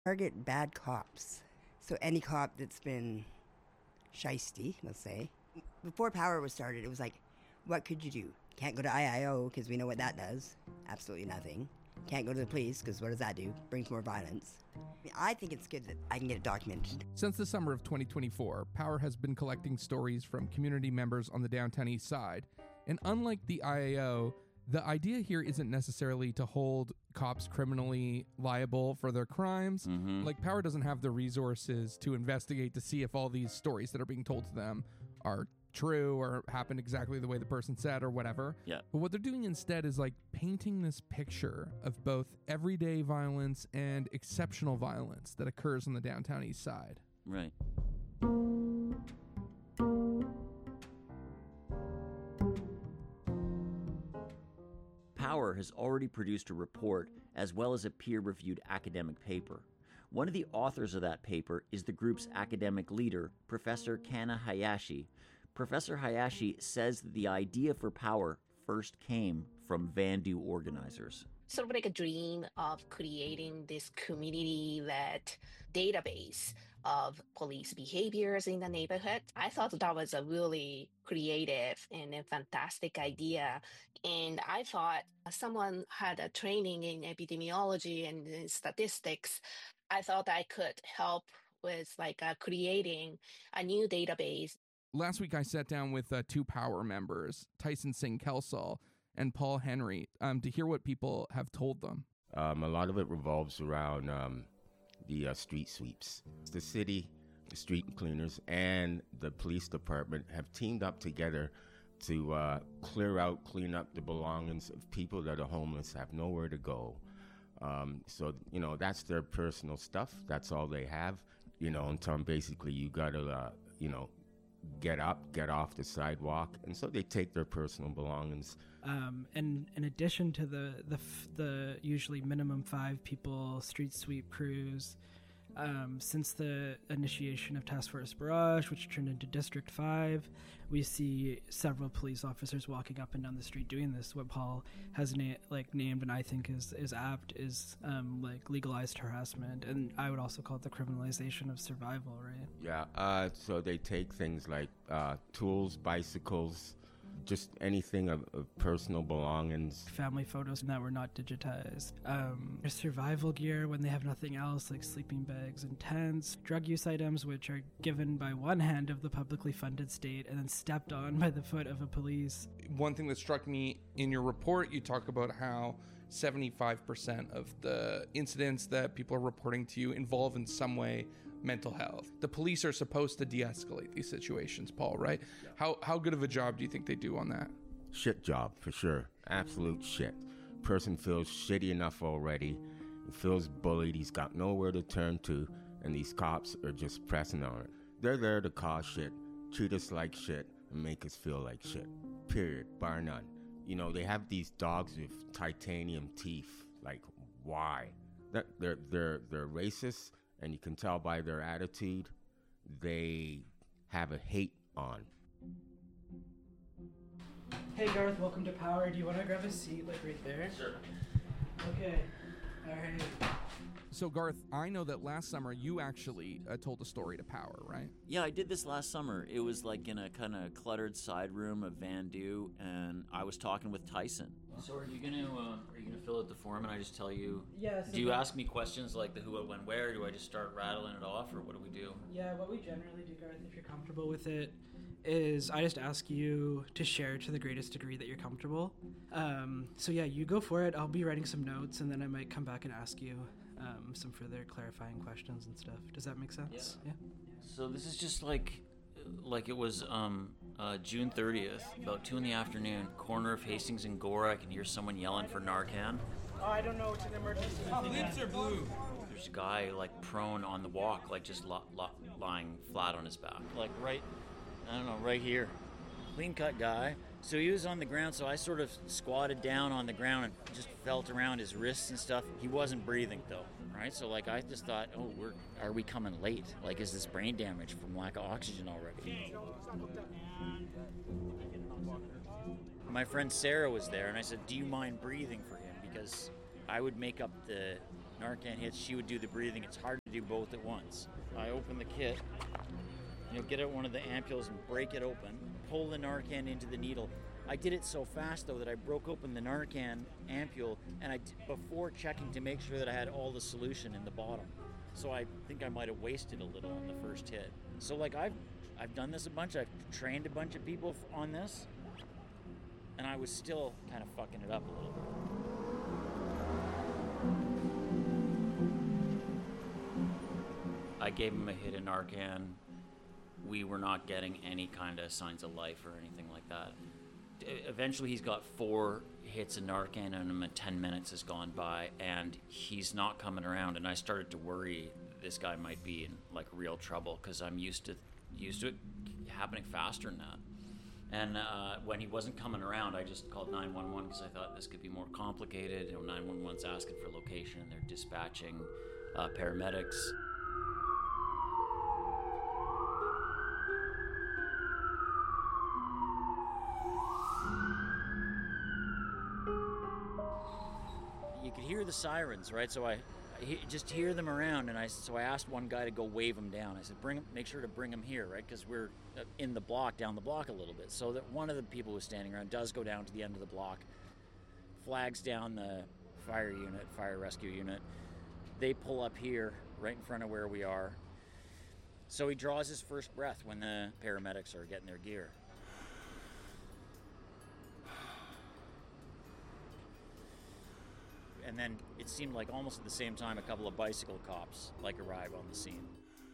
Target bad cops. So any cop that's been shisty, let's say. Before Power was started, it was like, what could you do? Can't go to IIO because we know what that does. Absolutely nothing. Can't go to the police because what does that do? Brings more violence. I think it's good that I can get it documented. Since the summer of 2024, Power has been collecting stories from community members on the downtown east side. And unlike the IAO, the idea here isn't necessarily to hold cops criminally liable for their crimes. Like, Power doesn't have the resources to investigate to see if all these stories that are being told to them are true or happened exactly the way the person said or whatever. Yeah. But what they're doing instead is like painting this picture of both everyday violence and exceptional violence that occurs on the downtown east side. Right. Power has already produced a report as well as a peer-reviewed academic paper. One of the authors of that paper is the group's academic leader, Professor Kana Hayashi. Professor Hayashi says that the idea for Power first came from Vandu organizers. Sort of like a dream of creating this community-led database of police behaviors in the neighborhood. I thought that was a really creative and a fantastic idea. And I thought someone had a training in epidemiology and in statistics. I thought I could help with creating a new database. Last week, I sat down with two Power members, Tyson Singh Kelsall and Paul Henry, to hear what people have told them. A lot of it revolves around the street sweeps. The city, the street cleaners, and the police department have teamed up together to clean up the belongings of people that are homeless, have nowhere to go. So, that's their personal stuff. That's all they have. In turn, basically, you got to, get up, get off the sidewalk, and so they take their personal belongings. And in addition to the usually minimum 5 people street sweep crews, since the initiation of Task Force Barrage, which turned into District 5, we see several police officers walking up and down the street doing this. What Paul has named, and I think is apt, is legalized harassment, and I would also call it the criminalization of survival, right? Yeah. So they take things like tools, bicycles, just anything of personal belongings. Family photos that were not digitized. Their survival gear when they have nothing else, like sleeping bags and tents. Drug use items, which are given by one hand of the publicly funded state and then stepped on by the foot of a police. One thing that struck me in your report, you talk about how 75% of the incidents that people are reporting to you involve in some way mental health. The police are supposed to de-escalate these situations, Paul, right? Yeah. How good of a job do you think they do on that? Shit job, for sure. Absolute shit. Person feels shitty enough already. He feels bullied. He's got nowhere to turn to, and these cops are just pressing on it. They're there to cause shit, treat us like shit, and make us feel like shit. Period. Bar none. They have these dogs with titanium teeth. Like, why? They're racist, and you can tell by their attitude, they have a hate on. Hey Garth, welcome to Power. Do you want to grab a seat, right there? Sure. Okay. All right. So Garth, I know that last summer you actually told a story to Power, right? Yeah, I did this last summer. It was like in a kind of cluttered side room of Vandu, and I was talking with Tyson. So are you gonna fill out the form and I just tell you? Yeah. So do you ask me questions like the who, what, when, where? Do I just start rattling it off, or what do we do? Yeah, what we generally do, Garth, if you're comfortable with it, is I just ask you to share to the greatest degree that you're comfortable. So yeah, you go for it. I'll be writing some notes, and then I might come back and ask you some further clarifying questions and stuff. Does that make sense? Yeah. So this is just like it was June 30th, about 2 p.m, corner of Hastings and Gora. I can hear someone yelling for Narcan. Oh, I don't know. It's an emergency. Lips are blue. There's a guy prone on the walk, just lying flat on his back, right here. Clean cut guy. So he was on the ground, so I sort of squatted down on the ground and just felt around his wrists and stuff. He wasn't breathing though, right? So I just thought, are we coming late? Is this brain damage from lack of oxygen already? My friend Sarah was there, and I said, do you mind breathing for him? Because I would make up the Narcan hits, she would do the breathing. It's hard to do both at once. I open the kit, get out one of the ampules and break it open, pull the Narcan into the needle. I did it so fast, though, that I broke open the Narcan ampule, and before checking to make sure that I had all the solution in the bottom. So I think I might have wasted a little on the first hit. So, like, I've done this a bunch. I've trained a bunch of people on this, and I was still kind of fucking it up a little bit. I gave him a hit of Narcan. We were not getting any kind of signs of life or anything like that. Eventually he's got 4 hits of Narcan in him and 10 minutes has gone by and he's not coming around, and I started to worry this guy might be in like real trouble because I'm used to it happening faster than that. And when he wasn't coming around, I just called 911 because I thought this could be more complicated. 911's asking for location, they're dispatching paramedics. You could hear the sirens, right? So I just hear them around, and so I asked one guy to go wave them down. I said, make sure to bring them here, right? Because we're in the block, down the block a little bit. So that one of the people who's standing around does go down to the end of the block, flags down the fire rescue unit. They pull up here, right in front of where we are. So he draws his first breath when the paramedics are getting their gear. And then it seemed like almost at the same time a couple of bicycle cops arrive on the scene.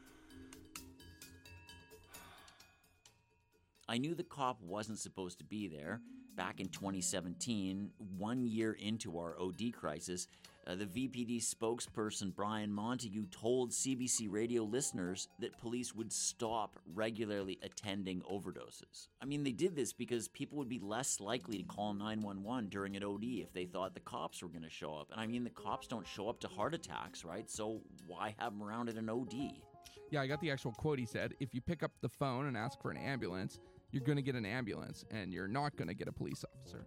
I knew the cop wasn't supposed to be there. Back in 2017, 1 year into our OD crisis, the VPD spokesperson Brian Montague told CBC radio listeners that police would stop regularly attending overdoses. I mean, they did this because people would be less likely to call 911 during an OD if they thought the cops were going to show up. And I mean, the cops don't show up to heart attacks, right? So why have them around at an OD? Yeah, I got the actual quote. He said, if you pick up the phone and ask for an ambulance, you're going to get an ambulance, and you're not going to get a police officer.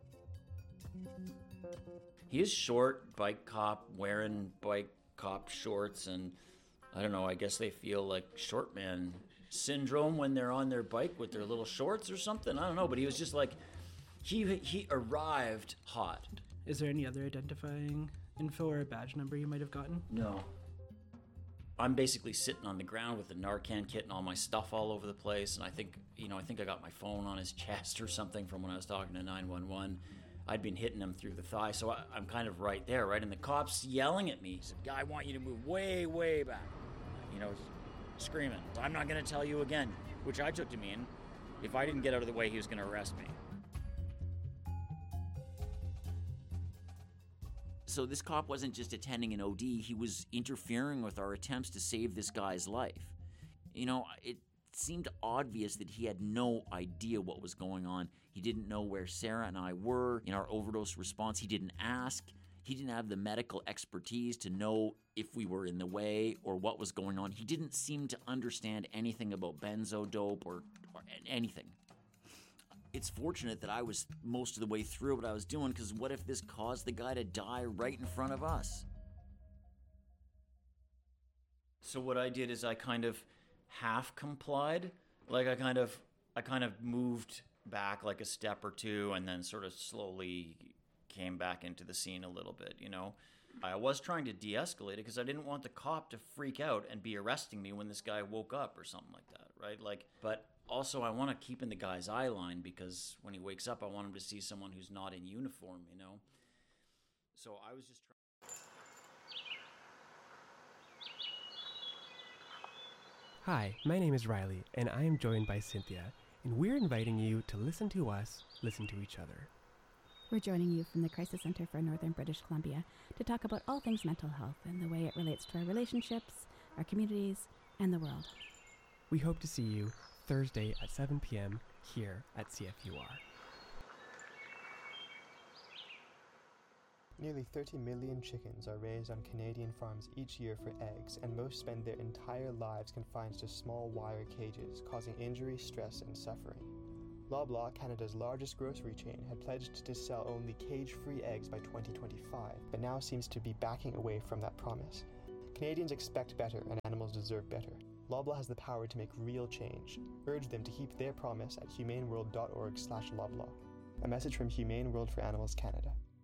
He is short, bike cop, wearing bike cop shorts, and I don't know, I guess they feel like short man syndrome when they're on their bike with their little shorts or something. I don't know, but he was just like, he arrived hot. Is there any other identifying info or a badge number you might have gotten? No. I'm basically sitting on the ground with the Narcan kit and all my stuff all over the place, and I think I got my phone on his chest or something from when I was talking to 911. I'd been hitting him through the thigh, so I'm kind of right there, right? And the cop's yelling at me. He said, "I want you to move way, way back." Screaming. "I'm not going to tell you again," which I took to mean if I didn't get out of the way, he was going to arrest me. So this cop wasn't just attending an OD, he was interfering with our attempts to save this guy's life. It seemed obvious that he had no idea what was going on. He didn't know where Sarah and I were in our overdose response. He didn't ask. He didn't have the medical expertise to know if we were in the way or what was going on. He didn't seem to understand anything about benzodope or anything. It's fortunate that I was most of the way through what I was doing, because what if this caused the guy to die right in front of us? So what I did is I kind of half complied. Like I kind of moved back like a step or two and then sort of slowly came back into the scene a little bit, I was trying to de-escalate it because I didn't want the cop to freak out and be arresting me when this guy woke up or something like that, right? But also I want to keep in the guy's eye line because when he wakes up, I want him to see someone who's not in uniform, So I was just trying. Hi, my name is Riley, and I am joined by Cynthia, and we're inviting you to listen to us, listen to each other. We're joining you from the Crisis Centre for Northern British Columbia to talk about all things mental health and the way it relates to our relationships, our communities, and the world. We hope to see you Thursday at 7 p.m. here at CFUR. Nearly 30 million chickens are raised on Canadian farms each year for eggs, and most spend their entire lives confined to small wire cages, causing injury, stress, and suffering. Loblaw, Canada's largest grocery chain, had pledged to sell only cage-free eggs by 2025, but now seems to be backing away from that promise. Canadians expect better and animals deserve better. Loblaw has the power to make real change. Urge them to keep their promise at humaneworld.org/Loblaw. A message from Humane World for Animals Canada.